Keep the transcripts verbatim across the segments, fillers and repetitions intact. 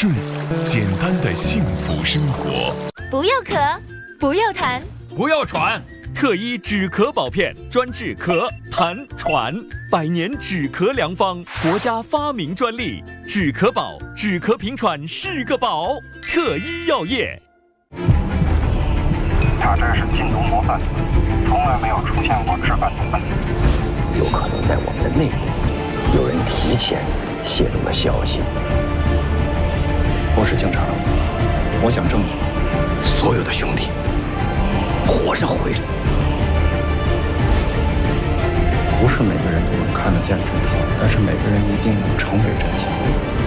顺，简单的幸福生活。 不要咳，不要痰， 不要喘。特医止咳宝片，专治咳、痰、喘，百年止咳良方，国家发明专利。止咳宝，止咳平喘是个宝。特医药业。 他这是禁毒模范，从来没有出现过治反毒的。 有可能在我们的内部有人提前泄露了消息。 我是警察，我讲证据。 所有的兄弟活着回来。 不是每个人都能看得见真相，但是每个人一定能成为真相。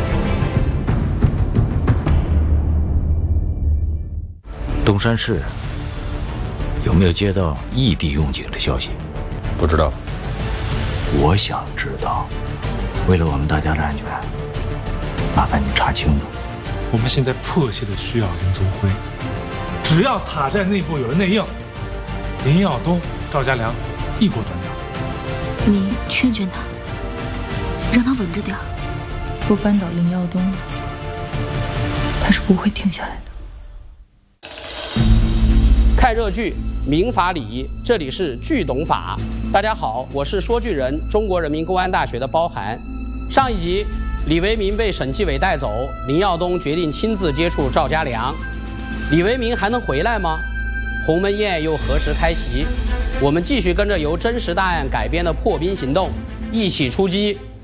东山市有没有接到异地用警的消息？ 不知道。 我想知道，为了我们大家的安全，麻烦你查清楚。 我们现在迫切的需要林宗辉，只要塔寨内部有人内应，林耀东、赵家良一锅端掉。 你劝劝他，让他稳着点儿。 不扳倒林耀东，他是不会停下来的。 看热剧，民法礼仪，这里是剧懂法。大家好，我是说剧人，中国人民公安大学的包涵。上一集，李维民被审计委带走，林耀东决定亲自接触赵家良。李维民还能回来吗？鸿门宴又何时开席？我们继续跟着由真实大案改编的破冰行动，一起出击，